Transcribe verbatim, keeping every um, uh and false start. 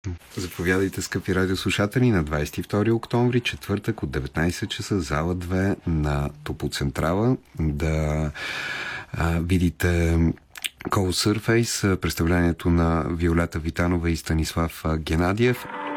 Заповядайте, скъпи радиослушатели, на двадесет и втори октомври, четвъртък от деветнадесет часа, зала две на Топоцентрала, да а, видите Cold Surface, представлението на Виолета Витанова и Станислав Генадиев.